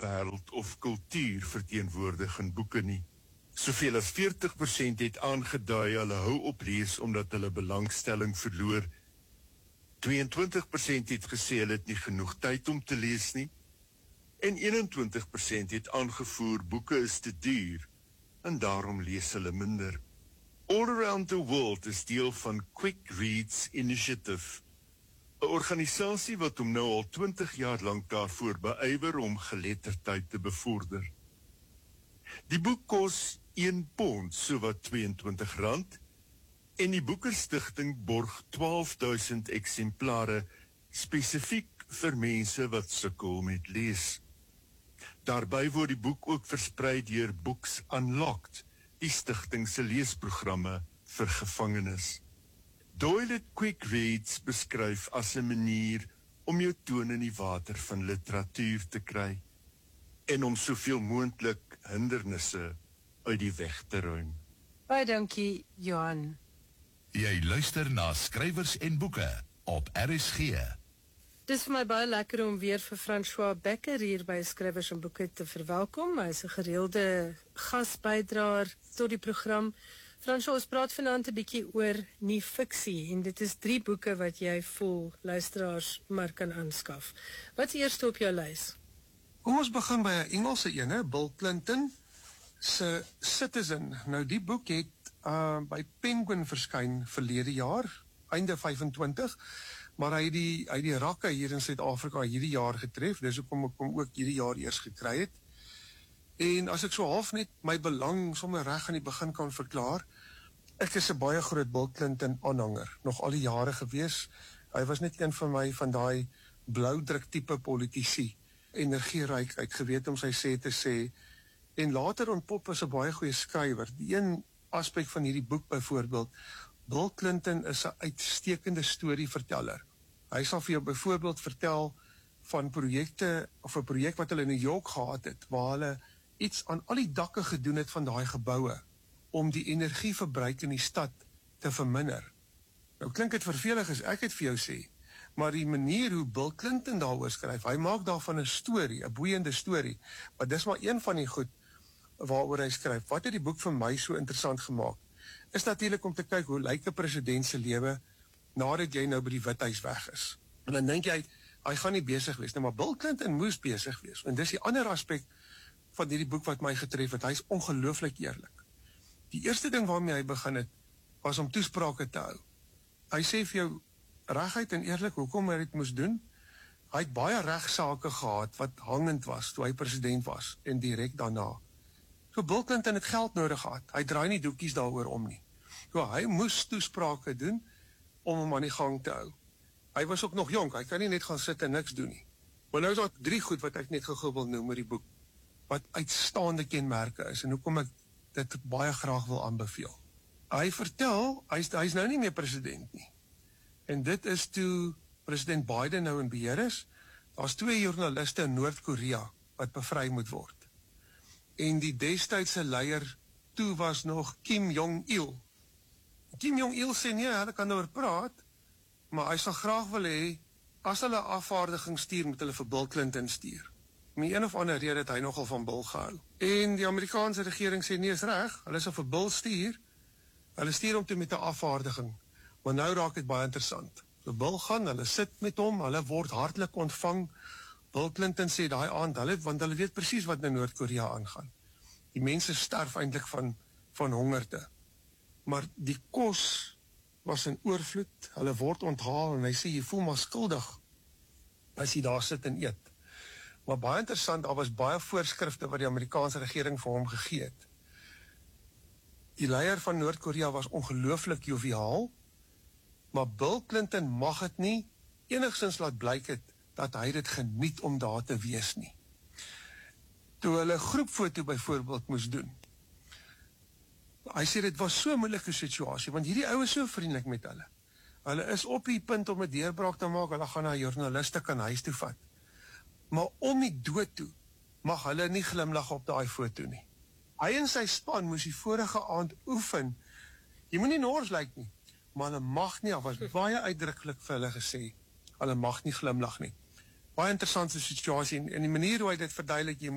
wêreld of kultuur verteenwoordig in boeke nie. Soveel as 40% het aangedui hulle hou op lees omdat hulle belangstelling verloor. 22% het gesê hulle het nie genoeg tyd om te lees nie. En 21% het aangevoer boeke is te duur en daarom lees hulle minder. All Around the World is deel van Quick Reads Initiative, 'n organisasie wat hom nou al 20 jaar lank daarvoor beywer om geletterdheid te bevorder. Die boek kos £1, sowat R22, en die Boekerstigting borg 12.000 eksemplare spesifiek vir mense wat sukkel met lees. Daarby word die boek ook versprei deur Books Unlocked, die stigting se leesprogramme vir gevangenes. Doyle het Quick Reads beskryf as 'n manier om jou toon in die water van literatuur te kry en om soveel moontlik hindernisse uit die weg te ruim. Baie dankie, Johan. Jy luister na Skrywers en Boeke op RSG. Dis vir my baie lekker om weer vir François Becker hier by Skrywers en Boeke te verwelkom. Hy is 'n gereelde gasbydraer tot die program. François, ons praat vanaand 'n bietjie oor nie fiksie en dit is 3 boeke wat jy voel luisteraars maar kan aanskaf. Wat is eerste op jou lys? Kom ons begin by 'n Engelse ene, Bill Clinton se Citizen. Nou die boek het by Penguin verskyn verlede jaar, einde 25, maar hy het die rakke hier in Suid-Afrika hierdie jaar getref, dis hoekom ek hom ook hierdie jaar eers gekry het. En as ek so half net my belang sommer reg aan die begin kan verklaar, ek is 'n baie groot Bill Clinton aanhanger, nog al die jare gewees. Hy was net een van my van daai bloudruk tipe politici, energieryk, hy het geweet om sy sê te sê, en later ontpop as 'n baie goeie skrywer. Die een aspek van hierdie boek byvoorbeeld, Bill Clinton is 'n uitstekende storieverteller. Hy sal vir jou byvoorbeeld vertel van projekte, of 'n projek wat hulle in New York gehad het, waar hulle iets aan al die dakke gedoen het van daai geboue, om die energieverbruik in die stad te verminder. Nou klink dit vervelig as ek het vir jou sê, maar die manier hoe Bill Clinton daaroor skryf, hy maak daarvan 'n storie, 'n boeiende storie, maar dis maar een van die goed waaroor hy skryf. Wat het die boek vir my so interessant gemaak? Is natuurlik om te kyk hoe lyk 'n president se lewe nadat jy nou by die Withuis weg is. En dan dink jy, hy gaan nie besig wees nie, maar Bill Clinton moes besig wees. En dis die ander aspek van hierdie boek wat my getref het. Hy is ongelooflik eerlik. Die eerste ding waarmee hy begin het, was om toesprake te hou. Hy sê vir jou reguit en eerlik hoekom hy dit moes doen. Hy het baie regsaake gehad wat hangend was toe hy president was en direk daarna. So Bill Clinton het geld nodig gehad. Hy draai nie doekies daaroor om nie. So hy moes toesprake doen om hom aan die gang te hou. Hy was ook nog jonk, hy kan nie net gaan sit en niks doen nie. Maar nou is daar 3 goed wat ek net gou wil noem oor die boek, wat uitstaande kenmerke is, en hoekom ek dit baie graag wil aanbeveel. Hy vertel, hy's nou nie meer president nie. En dit is toe president Biden nou in beheer is, daar's 2 joernaliste in Noord-Korea wat bevry moet word. En die destydse leier toe was nog Kim Jong-il. Kim Jong-il sê nee, hulle kan oor praat, maar hy sal graag wil hê, as hulle afvaardiging stuur, moet hulle vir Bill Clinton stuur. Om een of ander rede het hy nogal van Bill gehou. En die Amerikaanse regering sê nee, is reg, hulle sal vir Bill stuur, hulle stuur hom toe met 'n afvaardiging. Maar nou raak dit baie interessant. So Bill gaan, hulle sit met hom, hulle word hartlik ontvang. Bill Clinton sê daai aand, want hulle weet presies wat in Noord-Korea aangaan. Die mense sterf eintlik van hongerte. Maar die kos was in oorvloed, hulle word onthaal en hy sê jy voel maar skuldig as jy daar sit en eet. Maar baie interessant, daar was baie voorskrifte wat die Amerikaanse regering vir hom gegee het. Die leier van Noord-Korea was ongelooflik joviaal, maar Bill Clinton mag het nie enigstens laat blyk het dat hy dit geniet om daar te wees nie. Toe hulle groepfoto byvoorbeeld moes doen, hy sê dit was so 'n moeilike situasie, want hierdie ouwe is so vriendelik met hulle. Hulle is op die punt om 'n deurbraak te maak, hulle gaan na joernaliste kan huis toe vat. Maar om die dood toe, mag hulle nie glimlag op daai foto nie. Hy en sy span moes die vorige aand oefen, jy moet nie nors lyk nie, maar hulle mag nie, was baie uitdruklik vir hulle gesê, hulle mag nie glimlag nie. Baie interessante situasie, en die manier hoe hy dit verduidelik, jy